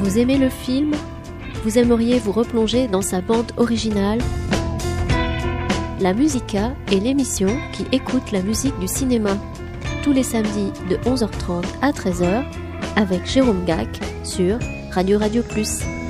Vous aimez le film ? Vous aimeriez vous replonger dans sa bande originale ? La Musica est l'émission qui écoute la musique du cinéma. Tous les samedis de 11h30 à 13h avec Jérôme Gac sur Radio Plus.